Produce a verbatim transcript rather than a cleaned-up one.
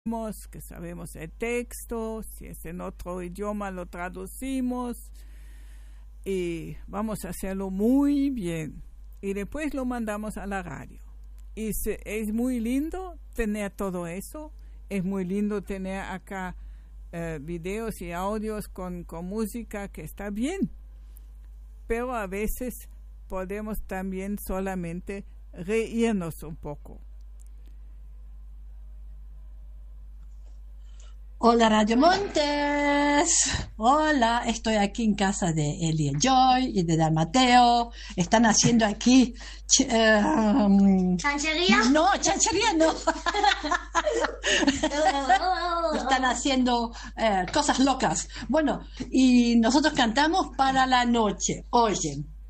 que sabemos el texto, si es en otro idioma lo traducimos y vamos a hacerlo muy bien. Y después lo mandamos a la radio. Y se, es muy lindo tener todo eso, es muy lindo tener acá eh, videos y audios con, con música que está bien, pero a veces podemos también solamente reírnos un poco. Hola Radio Montes, hola, estoy aquí en casa de Eli Joy y de Dan Mateo. Están haciendo aquí ch- eh, ¿Chanchería? no, chanchería no. Están haciendo eh, cosas locas. Bueno, y nosotros cantamos para la noche. Oye,